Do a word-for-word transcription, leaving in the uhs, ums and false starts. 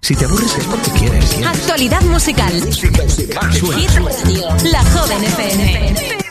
Si te aburres es porque quieres. Actualidad musical. Música, música. Hit Radio. La Joven F M.